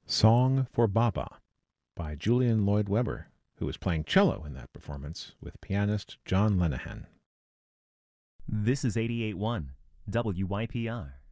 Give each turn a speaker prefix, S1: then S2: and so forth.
S1: Song for Baba by Julian Lloyd Webber, who was playing cello in that performance with pianist John Lenihan.
S2: This is 88.1 WYPR.